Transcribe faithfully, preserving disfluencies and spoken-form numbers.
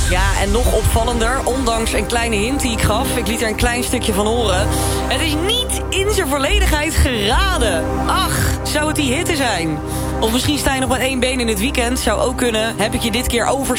Ja, en nog opvallender, ondanks een kleine hint die ik gaf... ik liet er een klein stukje van horen... het is niet in zijn volledigheid geraden. Ach, zou het die hitte zijn? Of misschien sta je nog met één been in het weekend. Zou ook kunnen. Heb ik je dit keer over